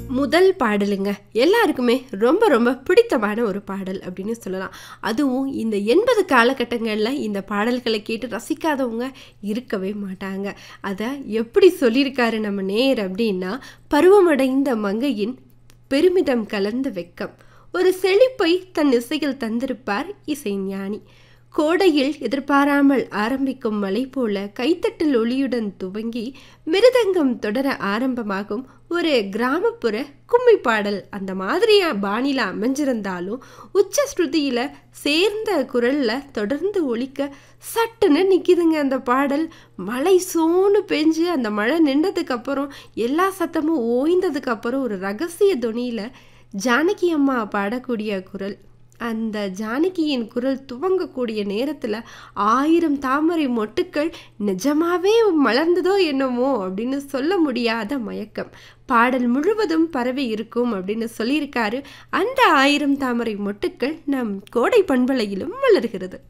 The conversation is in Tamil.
முதல் பாடலுங்க. எல்லாருக்குமே ரொம்ப ரொம்ப பிடித்தமான ஒரு பாடல் அப்படின்னு சொல்லலாம். அதுவும் இந்த 80 காலகட்டங்கள்ல இந்த பாடல்கள கேட்டு ரசிக்காதவங்க இருக்கவே மாட்டாங்க. அத எப்படி சொல்லியிருக்காரு நம்ம நேயர் அப்படின்னா, "பருவமடைந்த மங்கையின் பெருமிதம் கலந்த வெட்கம். ஒரு செழிப்பை தன் இசையில் தந்திருப்பார் இசைஞானி. கோடையில் எதிர்பாராமல் ஆரம்பிக்கும் மழை போல கைத்தட்டல் ஒலியுடன் துவங்கி மிருதங்கம் தொடர ஆரம்பமாகும் ஒரு கிராமப்புற கும்மி பாடல்." அந்த மாதிரியா பாணியில அமைஞ்சிருந்தாலும் உச்ச ஸ்ருதியில சேர்ந்த குரல்ல தொடர்ந்து ஒலிக்க சட்டுன்னு நிக்குதுங்க அந்த பாடல். மழை சோன்னு பெஞ்சு அந்த மழை நின்றதுக்கு அப்புறம் எல்லா சத்தமும் ஓய்ந்ததுக்கு அப்புறம் ஒரு ரகசிய தொனியில ஜானகி அம்மா பாடக்கூடிய குரல். அந்த ஜானகியின் குரல் துவங்கக்கூடிய நேரத்துல 1000 தாமரை மொட்டுக்கள் நிஜமாவே மலர்ந்ததோ என்னமோ அப்படின்னு சொல்ல முடியாத மயக்கம். பாடல் முழுவதும் பரவி இருக்கும் அப்படின்னு சொல்லியிருக்காரு. அந்த 1000 தாமரை மொட்டுக்கள் நம் கோடை பண்பலையிலும் மலர்கிறது.